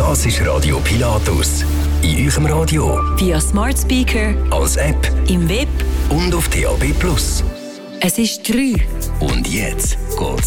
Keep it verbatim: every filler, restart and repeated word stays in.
Das ist Radio Pilatus. In eurem Radio, via Smart Speaker, als App, im Web und auf D A B Plus. Es ist drei. Und jetzt geht's